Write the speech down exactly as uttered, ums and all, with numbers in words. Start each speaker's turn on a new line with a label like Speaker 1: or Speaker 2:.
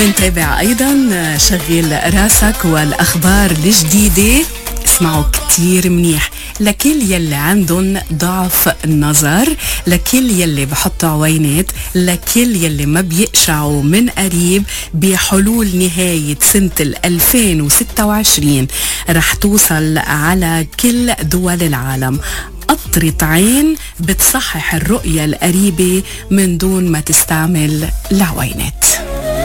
Speaker 1: منتابع أيضا شغل راسك والأخبار الجديدة. اسمعوا كتير منيح لكل يلي عندن ضعف النظر، لكل يلي بحطوا عوينات، لكل يلي ما بيقشعوا من قريب. بحلول نهاية سنة ألفين وستة وعشرين رح توصل على كل دول العالم قطرة عين بتصحح الرؤية القريبة من دون ما تستعمل العوينات.